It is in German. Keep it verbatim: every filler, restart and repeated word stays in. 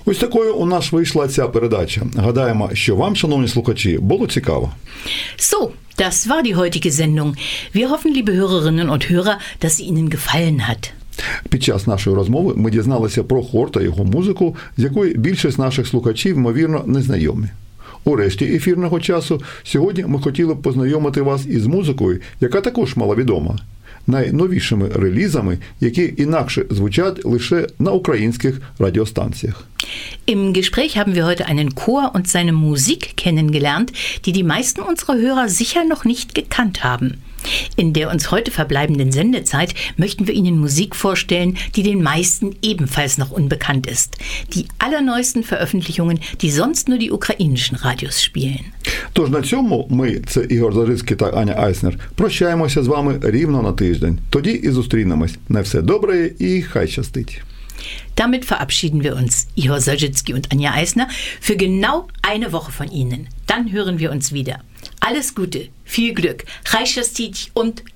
Ось такою у нас вийшла ця передача. Гадаємо, що вам, шановні слухачі, було цікаво. So, das war die heutige Sendung. Wir hoffen, liebe Hörerinnen und Hörer, dass sie Ihnen gefallen hat. Під час нашої розмови ми дізналися про хор та його музику, з якої більшість наших слухачів, ймовірно, не знайомі. У решті ефірного часу сьогодні ми хотіли б познайомити вас із музикою, яка також маловідома, найновішими релізами, які інакше звучать лише на українських радіостанціях. Im Gespräch haben wir heute einen Chor und seine Musik kennengelernt, die die meisten unserer Hörer sicher noch nicht gekannt haben. In der uns heute verbleibenden Sendezeit möchten wir Ihnen Musik vorstellen, die den meisten ebenfalls noch unbekannt ist. Die allerneuesten Veröffentlichungen, die sonst nur die ukrainischen Radios spielen. Тож на цьому ми, це Ігор Зарицький та Аня Айснер, прощаємося з вами рівно на тиждень. Тоді і зустрінемось. На все добре і хай щастить. Damit verabschieden wir uns, Ihor Solzhenitsyn und Anja Eisner, für genau eine Woche von Ihnen. Dann hören wir uns wieder. Alles Gute, viel Glück, Chai Shastit und